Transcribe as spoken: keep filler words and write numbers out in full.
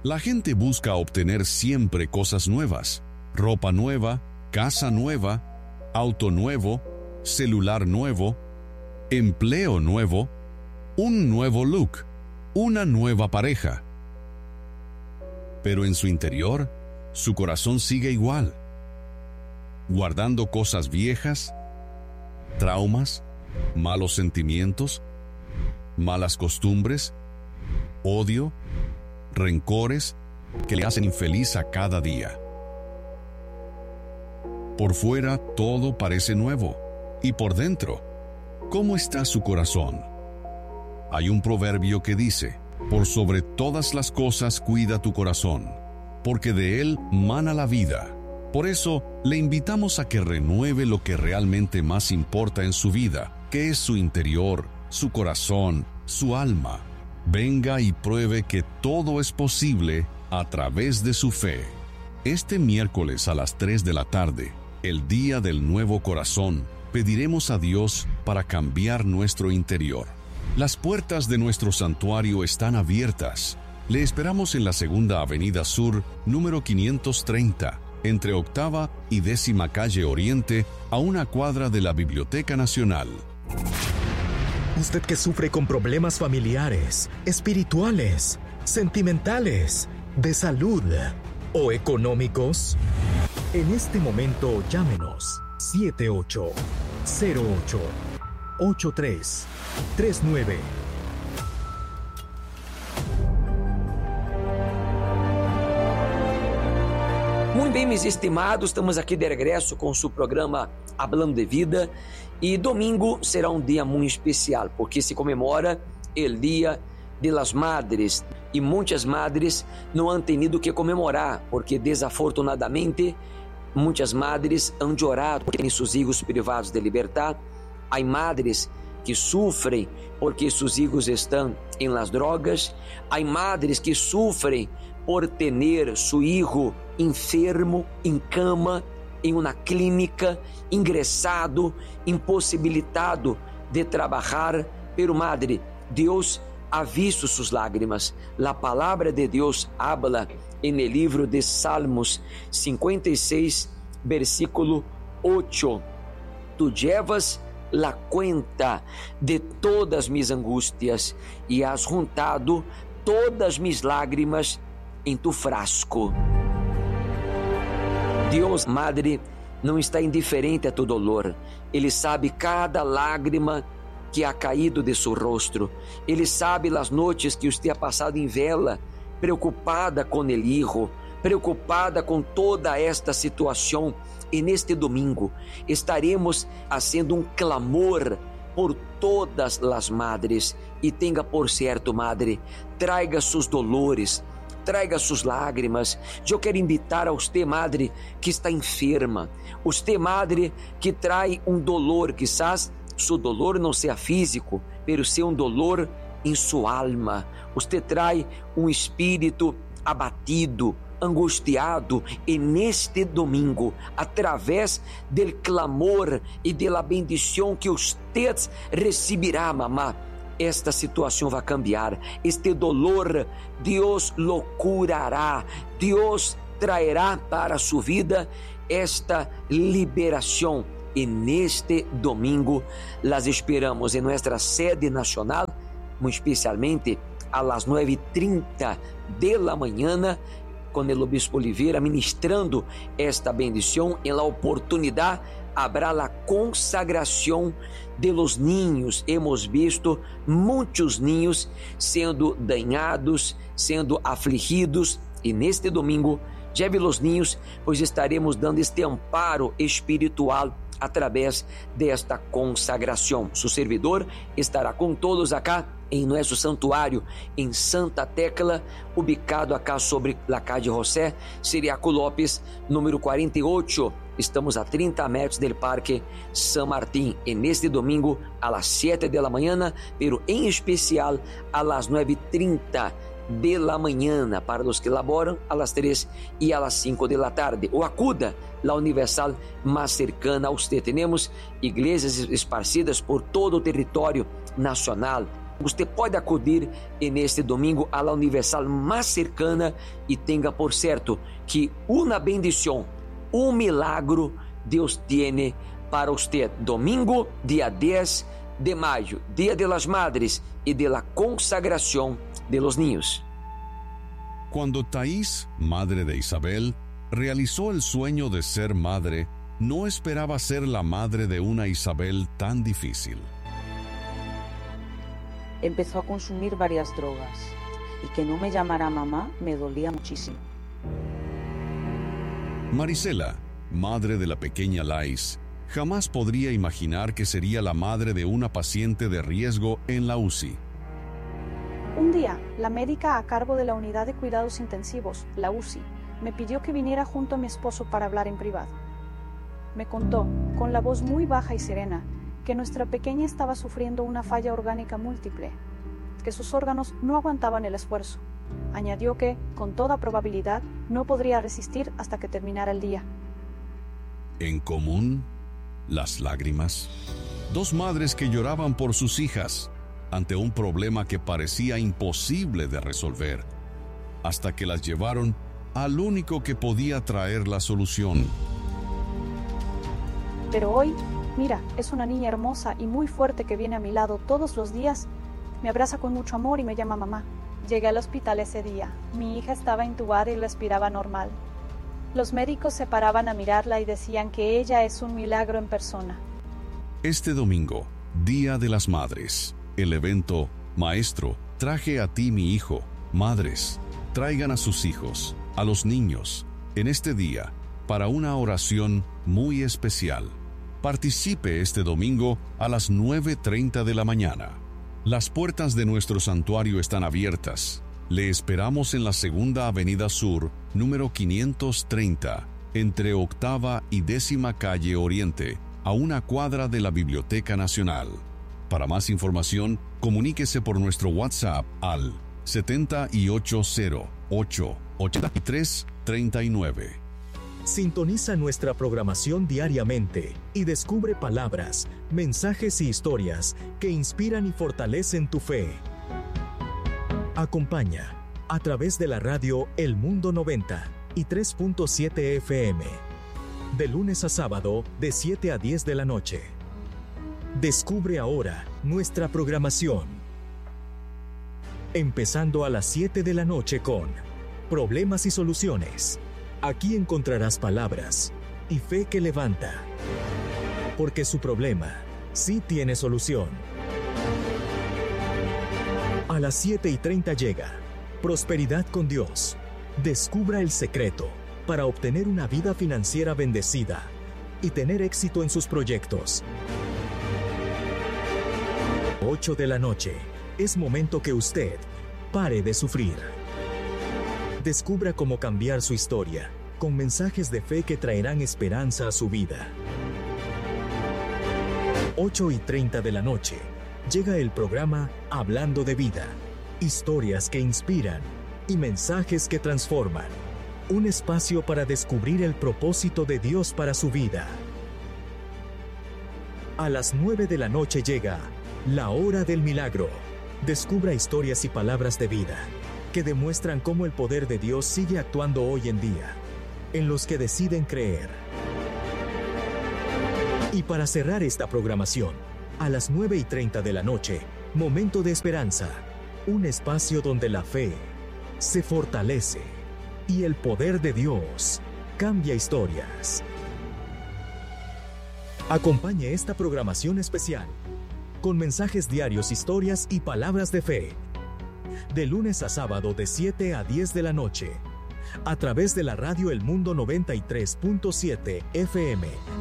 La gente busca obtener siempre cosas nuevas: ropa nueva, casa nueva, auto nuevo, celular nuevo, empleo nuevo, un nuevo look, una nueva pareja. Pero en su interior, su corazón sigue igual, guardando cosas viejas, traumas, malos sentimientos, malas costumbres, odio, rencores que le hacen infeliz a cada día. Por fuera todo parece nuevo, y por dentro, ¿cómo está su corazón? Hay un proverbio que dice: por sobre todas las cosas cuida tu corazón, porque de él mana la vida. Por eso, le invitamos a que renueve lo que realmente más importa en su vida, que es su interior, su corazón, su alma. Venga y pruebe que todo es posible a través de su fe. Este miércoles a las tres de la tarde, el día del nuevo corazón, pediremos a Dios para cambiar nuestro interior. Las puertas de nuestro santuario están abiertas. Le esperamos en la Segunda Avenida Sur, número quinientos treinta, entre Octava y Décima Calle Oriente, a una cuadra de la Biblioteca Nacional. Usted que sufre con problemas familiares, espirituales, sentimentales, de salud o económicos, en este momento llámenos siete ocho cero ocho ocho tres tres nueve. Muito bem, meus estimados, estamos aqui de regresso com o seu programa Hablando de Vida, e domingo será um dia muito especial, porque se comemora o Dia de las Madres, e muitas madres não han tenido que comemorar, porque desafortunadamente muitas madres han chorado por terem seus filhos privados de liberdade. Há madres que sofrem porque seus filhos estão em las drogas, há madres que sofrem por ter seu filho enfermo, em cama, em uma clínica, ingressado, impossibilitado de trabalhar. Pero madre, Deus ha visto sus lágrimas. La palabra de Deus habla en el libro de Salmos cincuenta y seis, versículo ocho. Tu llevas la cuenta de todas mis angustias e has juntado todas mis lágrimas em tu frasco. Deus, madre, não está indiferente a tu dolor. Ele sabe cada lágrima que ha caído de seu rosto. Ele sabe as noites que você ha passado em vela, preocupada com o hijo, preocupada com toda esta situação. E neste domingo estaremos fazendo um clamor por todas as madres. E tenha por certo, madre, traga seus dolores, traga suas lágrimas. Eu quero invitar a você, madre, que está enferma, você, madre, que trai um dolor, quizás seu dolor não seja físico, pero seja um dolor em sua alma. Você trai um espírito abatido, angustiado, e neste domingo, através do clamor e da bendição que você receberá, mamá, esta situação vai cambiar. Este dolor, Deus lo curará. Deus traerá para a sua vida esta liberação. E neste domingo, las esperamos em nossa sede nacional, muito especialmente a las nueve y treinta de la mañana, com o Obispo Oliveira ministrando esta bendição. Em la oportunidade habrá la consagração de los niños. Hemos visto muitos niños sendo dañados, sendo afligidos, e neste domingo, lleve los niños, pois estaremos dando este amparo espiritual através desta consagração. Seu servidor estará com todos acá em nosso santuário em Santa Tecla, ubicado acá sobre la calle José Ciriaco Lopes, número quarenta y ocho. Estamos a trinta metros do Parque San Martín. E neste domingo a las siete de la mañana, pero em especial a las nueve y treinta de la mañana para os que laboram, a las tres e a las cinco de la tarde. Ou acuda la Universal mais cercana a usted. Temos igrejas esparcidas por todo o território nacional, Usted puede acudir en este domingo a la Universal más cercana y tenga por cierto que una bendición, un milagro Dios tiene para usted. Domingo, día diez de mayo, Día de las Madres y de la consagración de los niños. Cuando Thais, madre de Isabel, realizó el sueño de ser madre, no esperaba ser la madre de una Isabel tan difícil. Empezó a consumir varias drogas y que no me llamara mamá me dolía muchísimo. Marisela, madre de la pequeña Lais, jamás podría imaginar que sería la madre de una paciente de riesgo en la U C I. Un día, la médica a cargo de la unidad de cuidados intensivos, la U C I, me pidió que viniera junto a mi esposo para hablar en privado. Me contó, con la voz muy baja y serena, que nuestra pequeña estaba sufriendo una falla orgánica múltiple, que sus órganos no aguantaban el esfuerzo. Añadió que, con toda probabilidad, no podría resistir hasta que terminara el día. En común, las lágrimas. Dos madres que lloraban por sus hijas ante un problema que parecía imposible de resolver, hasta que las llevaron al único que podía traer la solución. Pero hoy, mira, es una niña hermosa y muy fuerte que viene a mi lado todos los días. Me abraza con mucho amor y me llama mamá. Llegué al hospital ese día. Mi hija estaba intubada y respiraba normal. Los médicos se paraban a mirarla y decían que ella es un milagro en persona. Este domingo, Día de las Madres, el evento Maestro, traje a ti mi hijo. Madres, traigan a sus hijos, a los niños, en este día, para una oración muy especial. Participe este domingo a las nueve treinta de la mañana. Las puertas de nuestro santuario están abiertas. Le esperamos en la Segunda Avenida Sur, número quinientos treinta, entre Octava y Décima Calle Oriente, a una cuadra de la Biblioteca Nacional. Para más información, comuníquese por nuestro WhatsApp al siete ocho cero ocho ocho tres tres nueve. Sintoniza nuestra programación diariamente y descubre palabras, mensajes y historias que inspiran y fortalecen tu fe. Acompaña a través de la radio El Mundo noventa y tres punto siete F M, de lunes a sábado de siete a diez de la noche. Descubre ahora nuestra programación. Empezando a las siete de la noche con Problemas y Soluciones. Aquí encontrarás palabras y fe que levanta. Porque su problema sí tiene solución. A las siete y treinta llega Prosperidad con Dios. Descubra el secreto para obtener una vida financiera bendecida y tener éxito en sus proyectos. ocho de la noche. Es momento que usted pare de sufrir. Descubra cómo cambiar su historia con mensajes de fe que traerán esperanza a su vida. ocho y treinta de la noche. Llega el programa Hablando de Vida. Historias que inspiran y mensajes que transforman. Un espacio para descubrir el propósito de Dios para su vida. A las nueve de la noche llega La Hora del Milagro. Descubra historias y palabras de vida que demuestran cómo el poder de Dios sigue actuando hoy en día en los que deciden creer. Y para cerrar esta programación, a las nueve y treinta de la noche, Momento de Esperanza, un espacio donde la fe se fortalece y el poder de Dios cambia historias. Acompañe esta programación especial con mensajes diarios, historias y palabras de fe, de lunes a sábado de siete a diez de la noche, a través de la radio El Mundo noventa y tres punto siete F M